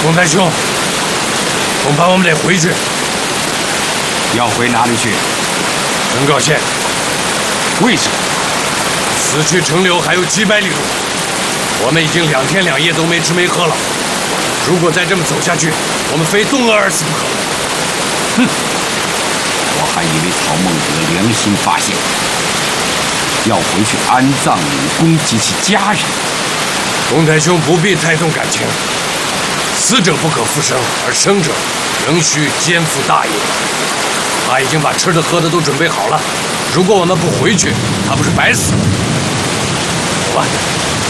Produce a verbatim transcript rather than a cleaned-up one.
东台兄，恐怕我们得回去。 要回哪里去？ 登高县。 为什么？ 此去城流还有几百里路，我们已经两天两夜都没吃没喝了。如果再这么走下去，我们非冻饿而死不可。 哼！我还以为曹孟德良心发现，要回去安葬鲁公及其家人。 东台兄不必太动感情，死者不可复生，而生者仍需肩负大业。他已经把吃的喝的都准备好了，如果我们不回去，他不是白死了？走吧。